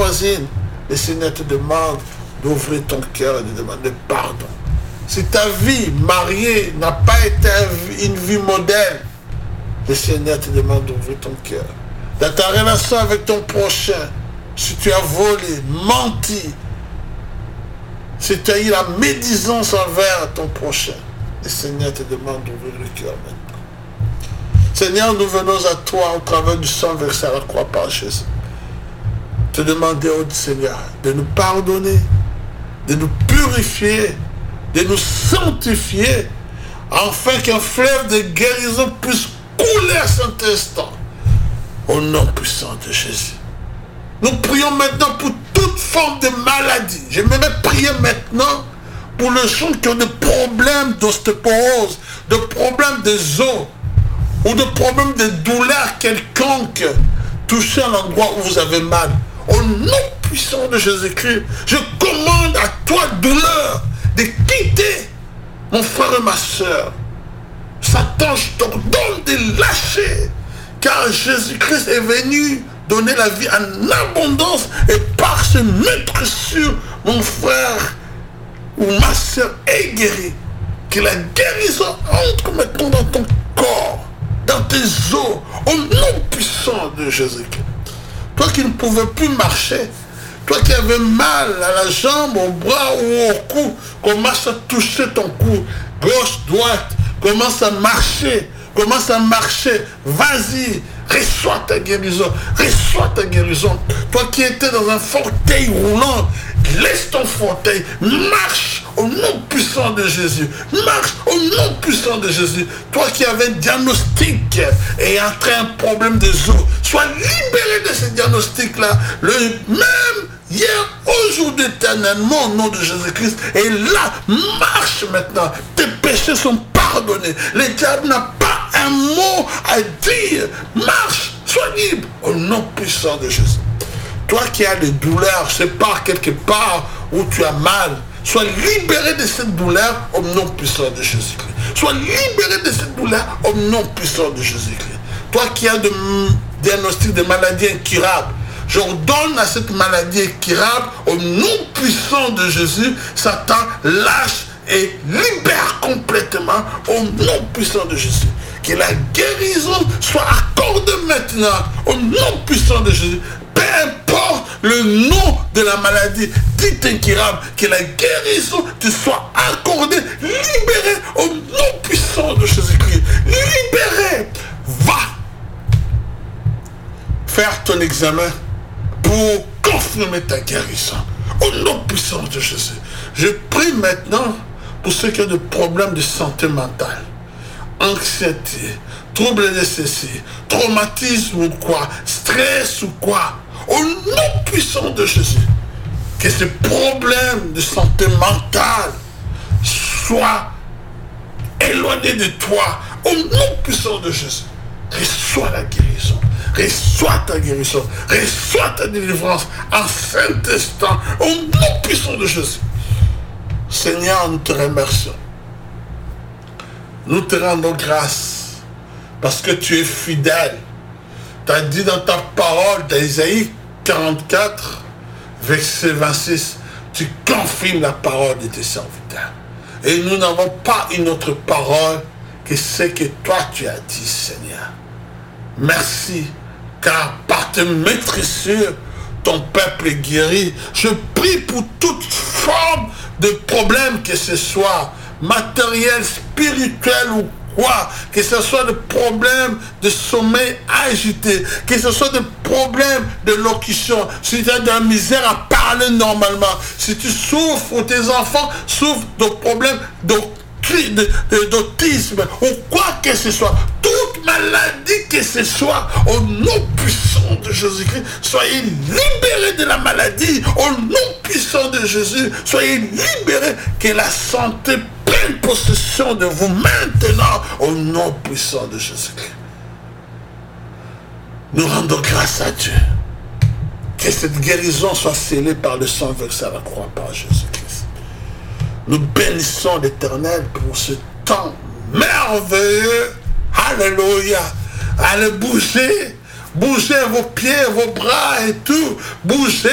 voisine, le Seigneur te demande d'ouvrir ton cœur et de demander pardon. Si ta vie mariée n'a pas été une vie modèle, le Seigneur te demande d'ouvrir ton cœur. Dans ta relation avec ton prochain, si tu as volé, menti, si tu as eu la médisance envers ton prochain, le Seigneur te demande d'ouvrir le cœur maintenant. Seigneur, nous venons à toi au travers du sang versé à la croix par Jésus. Te demander au Seigneur de nous pardonner, de nous purifier, de nous sanctifier, afin qu'un fleuve de guérison puisse couler à cet instant. Au nom puissant de Jésus. Nous prions maintenant pour toute forme de maladie. J'aimerais prier maintenant pour les gens qui ont des problèmes d'ostéoporose, des problèmes des os, ou des problèmes de douleur quelconque. Touchez à l'endroit où vous avez mal. Au nom puissant de Jésus-Christ, je commande à toi, douleur, de quitter mon frère et ma soeur. Satan, je t'ordonne de lâcher, car Jésus-Christ est venu donner la vie en abondance et par se mettre sur mon frère ou ma soeur est guéri. Que la guérison entre maintenant dans ton corps, dans tes os, au nom puissant de Jésus-Christ. Toi qui ne pouvais plus marcher, toi qui avais mal à la jambe, au bras ou au cou, commence à toucher ton cou, gauche, droite, commence à marcher, vas-y, reçois ta guérison, Toi qui étais dans un fauteuil roulant, laisse ton fauteuil, marche au nom puissant de Jésus, Toi qui avais un diagnostic et entré un problème des os, sois libéré de ce diagnostic-là, le même hier, aujourd'hui, éternellement, au nom de Jésus-Christ. Et là, marche maintenant. Tes péchés sont pardonnés. Le diable n'a pas un mot à dire. Marche, sois libre, au nom puissant de Jésus. Toi qui as des douleurs, je sais pas, quelque part où tu as mal, sois libéré de cette douleur au nom puissant de Jésus-Christ. Sois libéré de cette douleur au nom puissant de Jésus-Christ. Toi qui as des diagnostics de maladies incurables, j'ordonne à cette maladie incurable, au nom puissant de Jésus, Satan lâche et libère complètement au nom puissant de Jésus. Que la guérison soit accordée maintenant au nom puissant de Jésus. Peu importe le nom de la maladie dite incurable, que la guérison te soit accordée, libérée au nom puissant de Jésus-Christ. Libérée. Va faire ton examen pour confirmer ta guérison. Au nom puissant de Jésus. Je prie maintenant pour ceux qui ont des problèmes de santé mentale, anxiété, troubles de ceci, traumatisme ou quoi, stress ou quoi. Au nom puissant de Jésus. Que ces problèmes de santé mentale soient éloignés de toi. Au nom puissant de Jésus. Reçois la guérison. Reçois ta guérison, reçois ta délivrance en cet instant, au nom puissant de Jésus. Seigneur, nous te remercions. Nous te rendons grâce parce que tu es fidèle. Tu as dit dans ta parole d'Ésaïe 44, verset 26, tu confirmes la parole de tes serviteurs. Et nous n'avons pas une autre parole que ce que toi tu as dit, Seigneur. Merci. Car par tes maîtrisures, ton peuple est guéri. Je prie pour toute forme de problème que ce soit, matériel, spirituel ou quoi, que ce soit des problèmes de sommeil agité, que ce soit des problèmes de locution, si tu as de la misère à parler normalement, si tu souffres ou tes enfants souffrent de problèmes d'autisme ou quoi que ce soit, toute maladie que ce soit, au nom puissant de Jésus-Christ, soyez libérés de la maladie, au nom puissant de Jésus, soyez libérés, que la santé prenne possession de vous maintenant, au nom puissant de Jésus-Christ. Nous rendons grâce à Dieu, que cette guérison soit scellée par le sang versé à la croix par Jésus-Christ. Nous bénissons l'Éternel pour ce temps merveilleux. Alléluia. Allez, bougez vos pieds, vos bras et tout. Bougez.